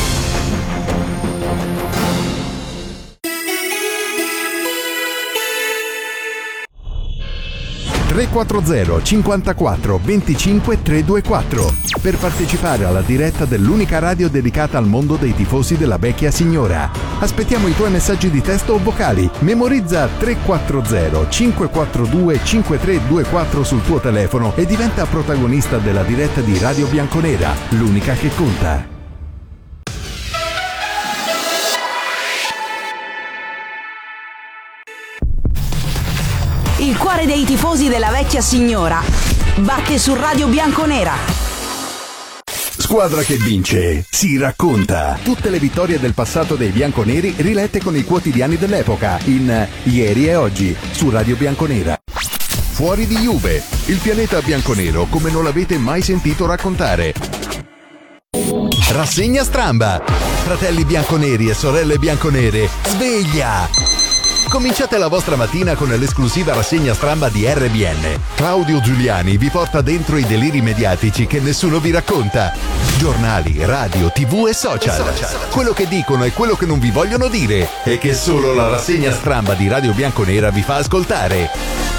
(340) 54 25 324 per partecipare alla diretta dell'unica radio dedicata al mondo dei tifosi della vecchia signora. Aspettiamo i tuoi messaggi di testo o vocali. Memorizza 340 542 5324 sul tuo telefono e diventa protagonista della diretta di Radio Bianconera, l'unica che conta. Il cuore dei tifosi della vecchia signora batte su Radio Bianconera. Squadra che vince si racconta. Tutte le vittorie del passato dei bianconeri rilette con i quotidiani dell'epoca in Ieri e Oggi su Radio Bianconera. Fuori di Juve, il pianeta bianconero come non l'avete mai sentito raccontare. Rassegna stramba. Fratelli bianconeri e sorelle bianconere, sveglia! Cominciate la vostra mattina con l'esclusiva rassegna stramba di RBN. Claudio Giuliani vi porta dentro i deliri mediatici che nessuno vi racconta. Giornali, radio, TV e social. Quello che dicono e quello che non vi vogliono dire e che solo la rassegna stramba di Radio Bianconera vi fa ascoltare.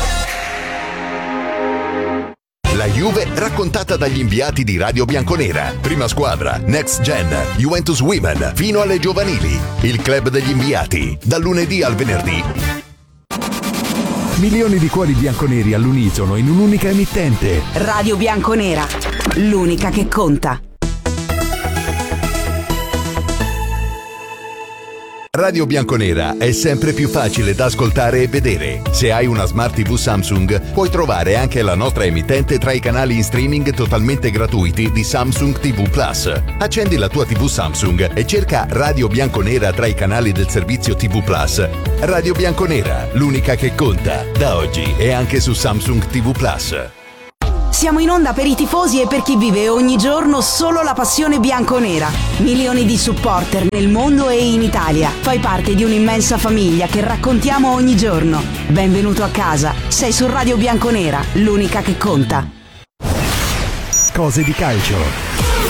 La Juve raccontata dagli inviati di Radio Bianconera. Prima squadra, Next Gen, Juventus Women, fino alle giovanili. Il club degli inviati, dal lunedì al venerdì. Milioni di cuori bianconeri all'unisono in un'unica emittente. Radio Bianconera, l'unica che conta. Radio Bianconera è sempre più facile da ascoltare e vedere. Se hai una Smart TV Samsung, puoi trovare anche la nostra emittente tra i canali in streaming totalmente gratuiti di Samsung TV Plus. Accendi la tua TV Samsung e cerca Radio Bianconera tra i canali del servizio TV Plus. Radio Bianconera, l'unica che conta, da oggi e anche su Samsung TV Plus. Siamo in onda per i tifosi e per chi vive ogni giorno solo la passione bianconera. Milioni di supporter nel mondo e in Italia. Fai parte di un'immensa famiglia che raccontiamo ogni giorno. Benvenuto a casa. Sei su Radio Bianconera, l'unica che conta. Cose di calcio.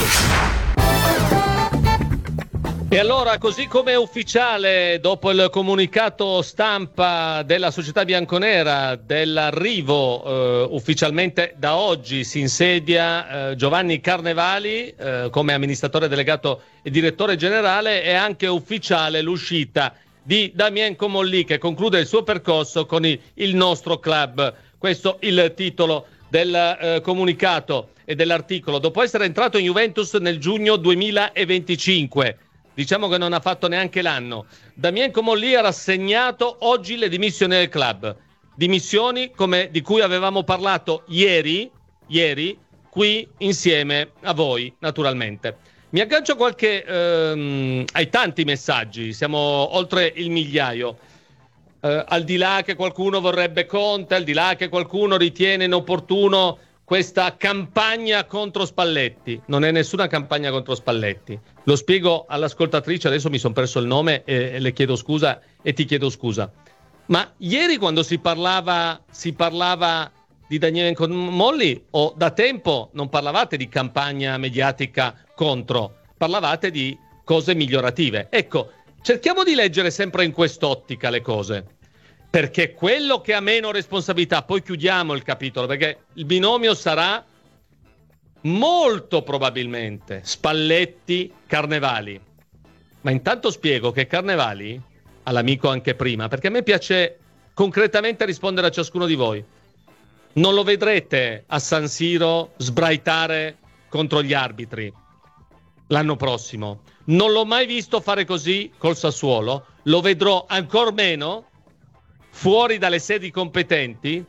E allora, così come è ufficiale, dopo il comunicato stampa della società bianconera dell'arrivo, ufficialmente da oggi si insedia Giovanni Carnevali come amministratore delegato e direttore generale, è anche ufficiale l'uscita di Damien Comolli, che conclude il suo percorso con il nostro club. Questo il titolo del comunicato e dell'articolo. Dopo essere entrato in Juventus nel giugno 2025, diciamo che non ha fatto neanche l'anno, Damien Comolli ha rassegnato oggi le dimissioni del club. Dimissioni di cui avevamo parlato ieri, qui insieme a voi, naturalmente. Mi aggancio ai tanti messaggi, siamo oltre il migliaio. Al di là che qualcuno vorrebbe Conte, al di là che qualcuno ritiene inopportuno questa campagna contro Spalletti. Non è nessuna campagna contro Spalletti. Lo spiego all'ascoltatrice, adesso mi sono perso il nome e le chiedo scusa e ti chiedo scusa. Ma ieri quando si parlava di Daniele Comolli, o da tempo non parlavate di campagna mediatica contro, parlavate di cose migliorative. Ecco, cerchiamo di leggere sempre in quest'ottica le cose. Perché quello che ha meno responsabilità, poi chiudiamo il capitolo, perché il binomio sarà molto probabilmente Spalletti-Carnevali. Ma intanto spiego che Carnevali, all'amico anche prima, perché a me piace concretamente rispondere a ciascuno di voi, non lo vedrete a San Siro sbraitare contro gli arbitri l'anno prossimo. Non l'ho mai visto fare così col Sassuolo, lo vedrò ancor meno fuori dalle sedi competenti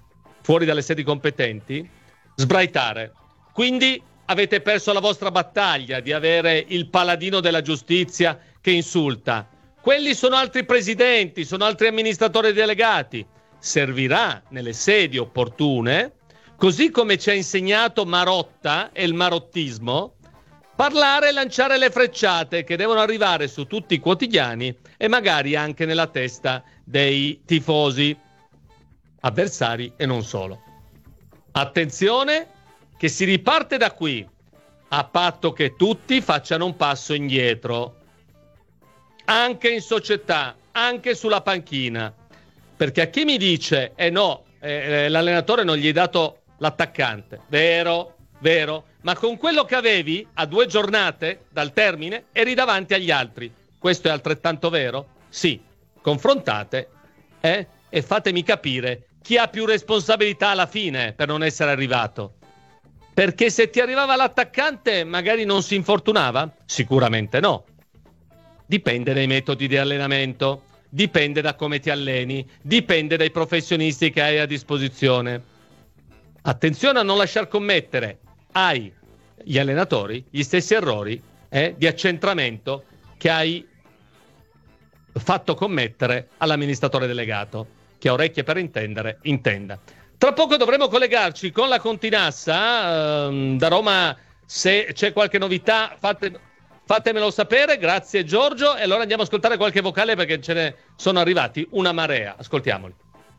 sbraitare. Quindi avete perso la vostra battaglia di avere il paladino della giustizia che insulta. Quelli sono altri presidenti, sono altri amministratori delegati. Servirà nelle sedi opportune, così come ci ha insegnato Marotta e il marottismo, parlare e lanciare le frecciate che devono arrivare su tutti i quotidiani e magari anche nella testa dei tifosi avversari e non solo. Attenzione che si riparte da qui, a patto che tutti facciano un passo indietro, anche in società, anche sulla panchina, perché a chi mi dice l'allenatore non gli hai dato l'attaccante, vero, ma con quello che avevi a 2 giornate dal termine eri davanti agli altri. Questo è altrettanto vero? Sì. Confrontate e fatemi capire chi ha più responsabilità alla fine per non essere arrivato. Perché se ti arrivava l'attaccante magari non si infortunava? Sicuramente no. Dipende dai metodi di allenamento, dipende da come ti alleni, dipende dai professionisti che hai a disposizione. Attenzione a non lasciar commettere agli allenatori gli stessi errori di accentramento che hai fatto commettere all'amministratore delegato. Chi ha orecchie per intendere, intenda. Tra poco dovremo collegarci con la Continassa da Roma. Se c'è qualche novità fatemelo sapere, grazie Giorgio, e allora andiamo a ascoltare qualche vocale perché ce ne sono arrivati una marea. Ascoltiamoli.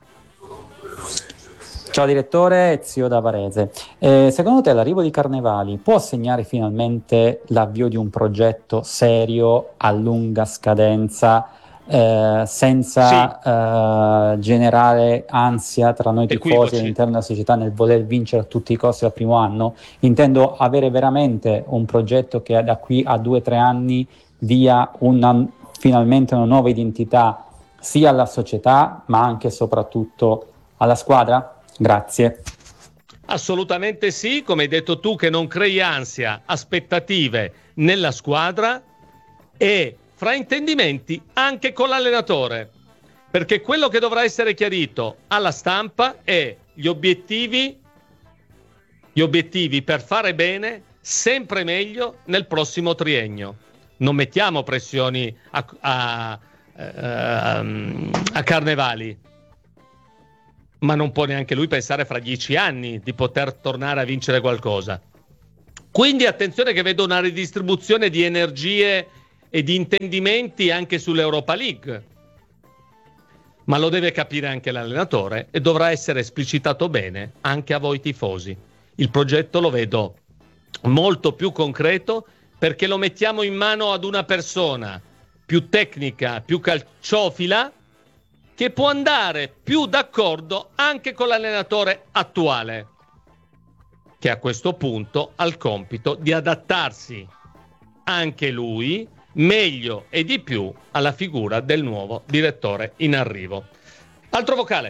Ciao direttore, Zio da Varese. Secondo te l'arrivo di Carnevali può segnare finalmente l'avvio di un progetto serio a lunga scadenza, senza generare ansia tra noi tifosi all'interno della società nel voler vincere a tutti i costi al primo anno? Intendo avere veramente un progetto che da qui a 2 o 3 anni dia finalmente una nuova identità sia alla società ma anche e soprattutto alla squadra? Grazie. Assolutamente sì, come hai detto tu, che non crei ansia, aspettative nella squadra, e fraintendimenti anche con l'allenatore, perché quello che dovrà essere chiarito alla stampa è gli obiettivi per fare bene sempre meglio nel prossimo triennio. Non mettiamo pressioni a Carnevali, ma non può neanche lui pensare fra 10 anni di poter tornare a vincere qualcosa. Quindi attenzione, che vedo una ridistribuzione di energie e di intendimenti anche sull'Europa League, ma lo deve capire anche l'allenatore e dovrà essere esplicitato bene anche a voi tifosi. Il progetto lo vedo molto più concreto, perché lo mettiamo in mano ad una persona più tecnica, più calciofila, che può andare più d'accordo anche con l'allenatore attuale, che a questo punto ha il compito di adattarsi anche lui meglio e di più alla figura del nuovo direttore in arrivo. Altro vocale.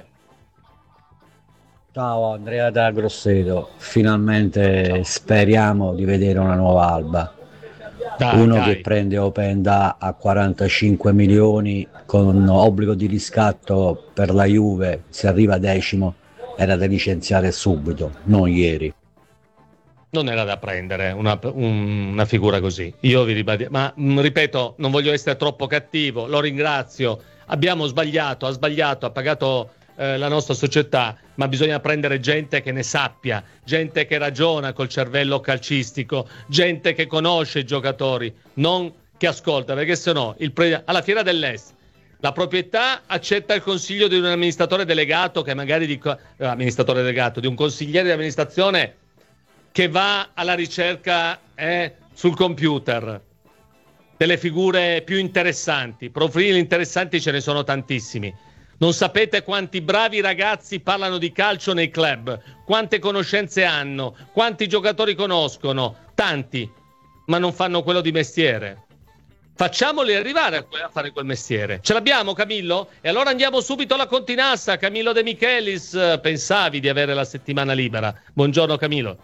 Ciao, Andrea da Grosseto. Finalmente speriamo di vedere una nuova Alba. Dai. Che prende Openda a 45 milioni con obbligo di riscatto per la Juve, se arriva decimo era da licenziare subito, non ieri. Non era da prendere una figura così. Io vi ribadisco, ma ripeto, non voglio essere troppo cattivo, lo ringrazio. Abbiamo sbagliato, ha pagato la nostra società, ma bisogna prendere gente che ne sappia, gente che ragiona col cervello calcistico, gente che conosce i giocatori, non che ascolta, perché sennò alla Fiera dell'Est la proprietà accetta il consiglio di un amministratore delegato, che magari di un consigliere di amministrazione che va alla ricerca sul computer delle figure più interessanti. Profili interessanti ce ne sono tantissimi. Non sapete quanti bravi ragazzi parlano di calcio nei club, quante conoscenze hanno, quanti giocatori conoscono, tanti, ma non fanno quello di mestiere. Facciamoli arrivare a fare quel mestiere. Ce l'abbiamo, Camillo? E allora andiamo subito alla Continassa. Camillo De Michelis, pensavi di avere la settimana libera. Buongiorno Camillo.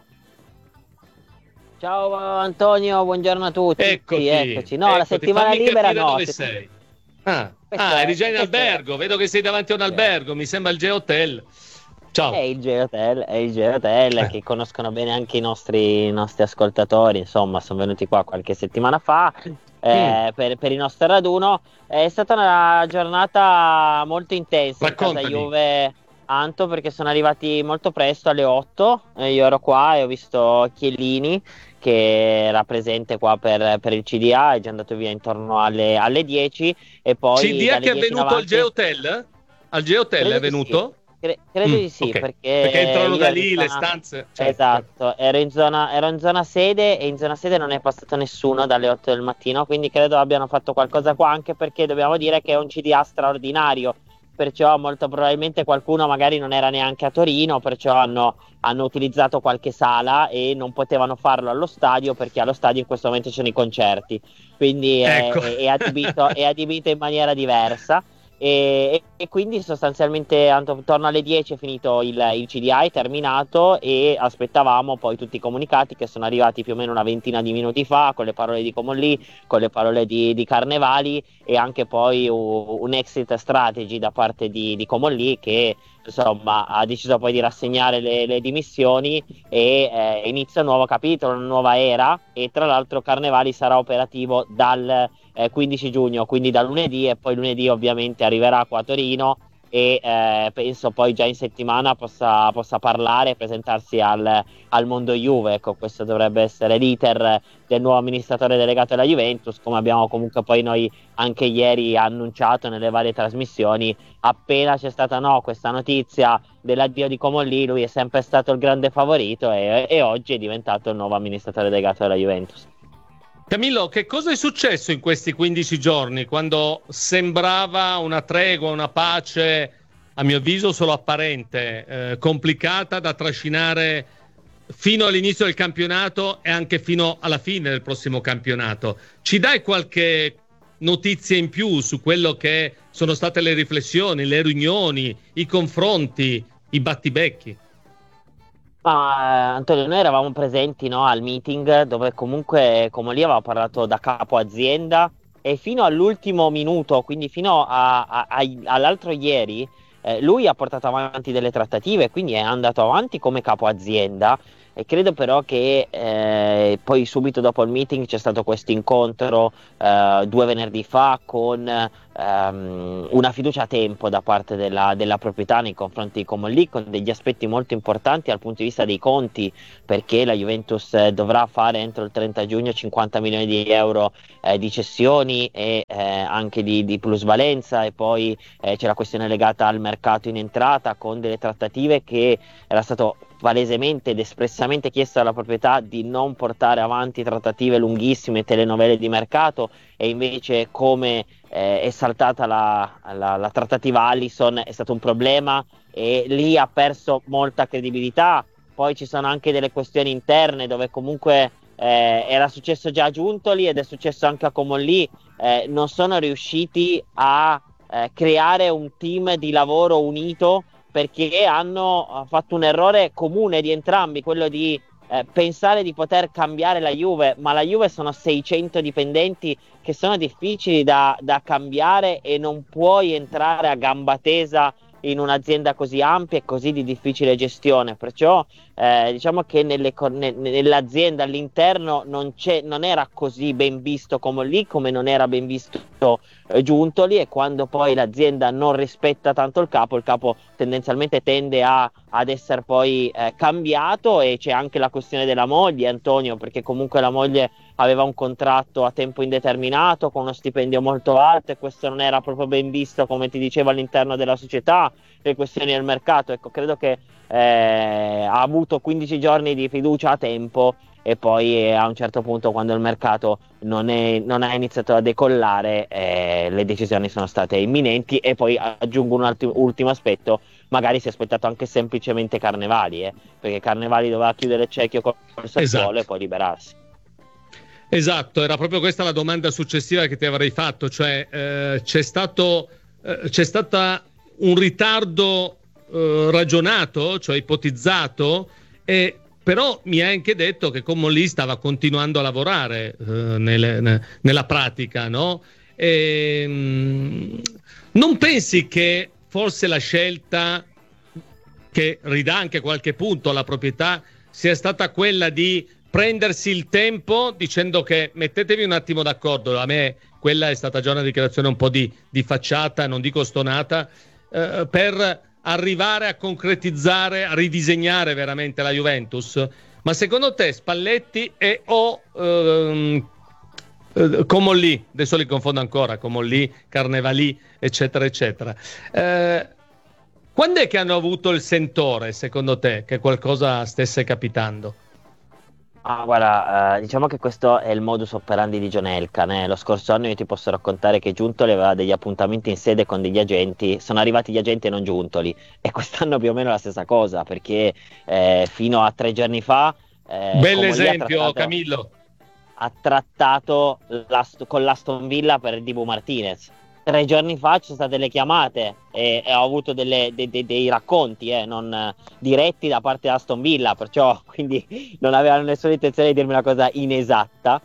Ciao Antonio, buongiorno a tutti. Eccoci. No, la settimana libera no. Dove sei? Eri già in albergo, vedo che sei davanti a un albergo, mi sembra il G-Hotel. Ciao. È il G-Hotel che conoscono bene anche i nostri ascoltatori, insomma, sono venuti qua qualche settimana fa per il nostro raduno. È stata una giornata molto intensa in casa Juve Anto, perché sono arrivati molto presto alle 8, io ero qua e ho visto Chiellini che era presente qua per il CDA, è già andato via intorno alle 10 e poi CDA che è venuto al G-Hotel? Al G-Hotel è venuto? Sì. Credo di sì, okay. perché entrano da lì le stanze. Esatto, ero in zona sede e in zona sede non è passato nessuno dalle 8 del mattino, quindi credo abbiano fatto qualcosa qua, anche perché dobbiamo dire che è un CDA straordinario, perciò molto probabilmente qualcuno magari non era neanche a Torino, perciò hanno utilizzato qualche sala e non potevano farlo allo stadio, perché allo stadio in questo momento ci sono i concerti, quindi è adibito in maniera diversa. E quindi sostanzialmente attorno alle 10 è finito il CDA, è terminato e aspettavamo poi tutti i comunicati che sono arrivati più o meno una ventina di minuti fa, con le parole di Comolli, con le parole di Carnevali e anche poi un exit strategy da parte di Comolli, che insomma ha deciso poi di rassegnare le dimissioni e inizia un nuovo capitolo, una nuova era, e tra l'altro Carnevali sarà operativo dal 15 giugno, quindi da lunedì, e poi lunedì ovviamente arriverà qua a Torino e penso poi già in settimana possa parlare e presentarsi al mondo Juve. Ecco, questo dovrebbe essere l'iter del nuovo amministratore delegato della Juventus, come abbiamo comunque poi noi anche ieri annunciato nelle varie trasmissioni. Appena c'è stata questa notizia dell'addio di Comolli, lui è sempre stato il grande favorito e oggi è diventato il nuovo amministratore delegato della Juventus. Camillo, che cosa è successo in questi 15 giorni, quando sembrava una tregua, una pace, a mio avviso solo apparente, complicata da trascinare fino all'inizio del campionato e anche fino alla fine del prossimo campionato? Ci dai qualche notizia in più su quello che sono state le riflessioni, le riunioni, i confronti, i battibecchi? Antonio, noi eravamo presenti al meeting, dove comunque come lì aveva parlato da capo azienda e fino all'ultimo minuto, quindi fino all'altro ieri, lui ha portato avanti delle trattative, quindi è andato avanti come capo azienda. E credo però che poi subito dopo il meeting c'è stato questo incontro 2 venerdì fa con una fiducia a tempo da parte della proprietà nei confronti di Comolli, con degli aspetti molto importanti dal punto di vista dei conti, perché la Juventus dovrà fare entro il 30 giugno 50 milioni di euro di cessioni e anche di plusvalenza, e poi c'è la questione legata al mercato in entrata, con delle trattative che era stato palesemente ed espressamente chiesto alla proprietà di non portare avanti trattative lunghissime, telenovele di mercato, e invece come è saltata la trattativa Alisson è stato un problema e lì ha perso molta credibilità. Poi ci sono anche delle questioni interne dove comunque era successo già a Giuntoli ed è successo anche a Comolli, non sono riusciti a creare un team di lavoro unito, perché hanno fatto un errore comune di entrambi, quello di pensare di poter cambiare la Juve, ma la Juve sono 600 dipendenti che sono difficili da cambiare, e non puoi entrare a gamba tesa in un'azienda così ampia e così di difficile gestione. Perciò diciamo che nell'azienda all'interno non era così ben visto Comolli, come non era ben visto Giuntoli, e quando poi l'azienda non rispetta tanto il capo tendenzialmente tende ad essere poi cambiato. E c'è anche la questione della moglie, Antonio, perché comunque la moglie aveva un contratto a tempo indeterminato con uno stipendio molto alto, e questo non era proprio ben visto, come ti dicevo, all'interno della società. Le questioni del mercato, ecco, credo che ha avuto 15 giorni di fiducia a tempo, e poi a un certo punto, quando il mercato non ha iniziato a decollare, le decisioni sono state imminenti. E poi aggiungo un ultimo aspetto: magari si è aspettato anche semplicemente Carnevali, perché Carnevali doveva chiudere il cerchio col Sassuolo e poi liberarsi. Esatto, era proprio questa la domanda successiva che ti avrei fatto, cioè c'è stata un ritardo ragionato, cioè ipotizzato, però mi hai anche detto che Comolli stava continuando a lavorare nella pratica, no? Non pensi che forse la scelta, che ridà anche qualche punto alla proprietà, sia stata quella di prendersi il tempo dicendo che mettetevi un attimo d'accordo? A me quella è stata già una dichiarazione un po' di facciata, non dico stonata, per arrivare a concretizzare, a ridisegnare veramente la Juventus. Ma secondo te Spalletti o Comolli, adesso li confondo ancora, Comolli, Carnevali, eccetera eccetera, quando è che hanno avuto il sentore, secondo te, che qualcosa stesse capitando? Guarda, diciamo che questo è il modus operandi di John Elkann. Lo scorso anno io ti posso raccontare che Giuntoli aveva degli appuntamenti in sede con degli agenti, sono arrivati gli agenti e non Giuntoli, e quest'anno più o meno la stessa cosa, perché fino a 3 giorni fa Bell'esempio, Camillo ha trattato con l'Aston Villa per Dibu Martinez. 3 giorni fa ci sono state le chiamate e ho avuto dei racconti non diretti da parte di Aston Villa, perciò quindi non avevano nessuna intenzione di dirmi una cosa inesatta,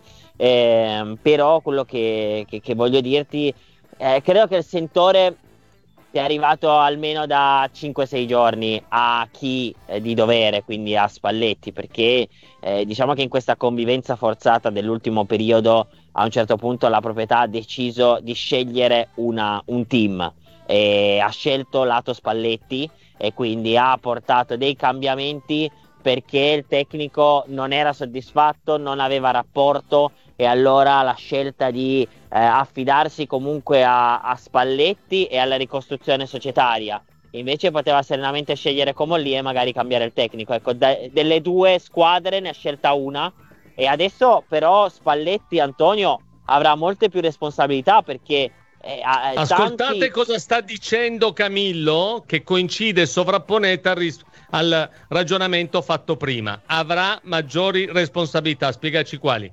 però quello che voglio dirti, credo che il sentore sia arrivato almeno da 5-6 giorni a chi di dovere, quindi a Spalletti, perché diciamo che in questa convivenza forzata dell'ultimo periodo, a un certo punto la proprietà ha deciso di scegliere un team, e ha scelto lato Spalletti, e quindi ha portato dei cambiamenti perché il tecnico non era soddisfatto, non aveva rapporto, e allora la scelta di affidarsi comunque a Spalletti e alla ricostruzione societaria. Invece poteva serenamente scegliere Comolli e magari cambiare il tecnico. Ecco, delle 2 squadre ne ha scelta una, e adesso però Spalletti, Antonio, avrà molte più responsabilità, perché ascoltate cosa sta dicendo Camillo, che coincide, sovrapponete al ragionamento fatto prima. Avrà maggiori responsabilità, spiegaci quali.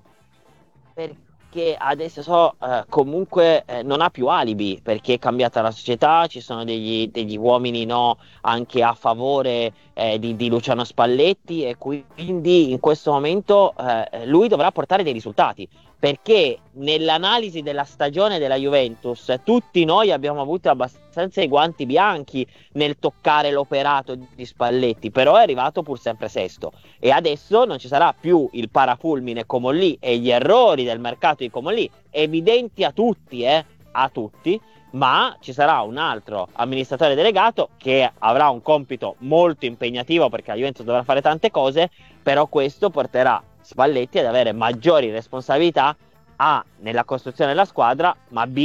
Perché adesso comunque non ha più alibi, perché è cambiata la società, ci sono degli uomini anche a favore di Luciano Spalletti, e quindi in questo momento lui dovrà portare dei risultati, perché nell'analisi della stagione della Juventus tutti noi abbiamo avuto abbastanza i guanti bianchi nel toccare l'operato di Spalletti, però è arrivato pur sempre sesto, e adesso non ci sarà più il parafulmine Comolli e gli errori del mercato di Comolli evidenti a tutti, ma ci sarà un altro amministratore delegato che avrà un compito molto impegnativo, perché la Juventus dovrà fare tante cose, però questo porterà Spalletti ad avere maggiori responsabilità, A, nella costruzione della squadra, ma B,